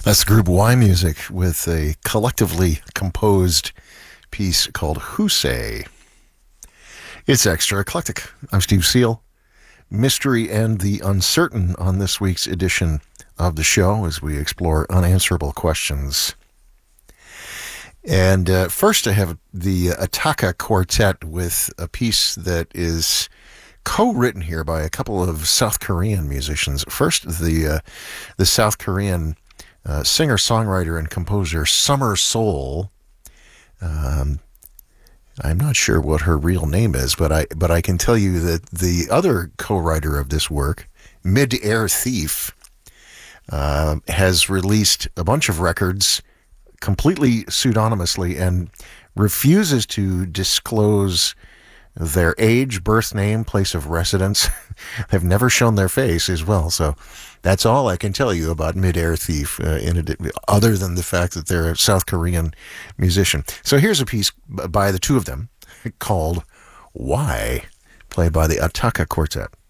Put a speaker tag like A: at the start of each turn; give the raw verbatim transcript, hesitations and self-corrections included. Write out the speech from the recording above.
A: That's the group Y Music with a collectively composed piece called Husay. It's extra eclectic. I'm Steve Seal. Mystery and the uncertain on this week's edition of the show as we explore unanswerable questions. And uh, first I have the Ataka Quartet with a piece that is co-written here by a couple of South Korean musicians. First, the uh, the South Korean uh, singer-songwriter and composer Summer Soul. Um, I'm not sure what her real name is, but I but I can tell you that the other co-writer of this work, Mid-Air Thief, uh, has released a bunch of records completely pseudonymously and refuses to disclose their age, birth name, place of residence. They've never shown their face as well. So that's all I can tell you about Mid-Air Thief, uh, in a, other than the fact that they're a South Korean musician. So here's a piece by the two of them called Why, played by the Ataka Quartet.